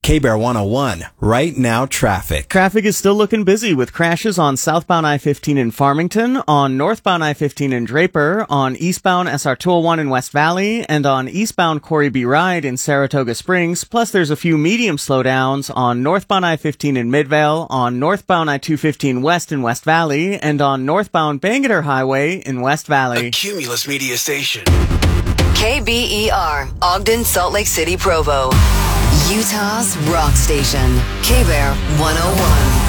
K-Bear 101, right now traffic. Traffic is still looking busy with crashes on southbound I-15 in Farmington, on northbound I-15 in Draper, on eastbound SR201 in West Valley, and on eastbound Corey B. Ride in Saratoga Springs. Plus, there's a few medium slowdowns on northbound I-15 in Midvale, on northbound I-215 West in West Valley, and on northbound Bangerter Highway in West Valley. A Cumulus Media Station. KBER, Ogden, Salt Lake City, Provo. Utah's rock station. K-Bear 101.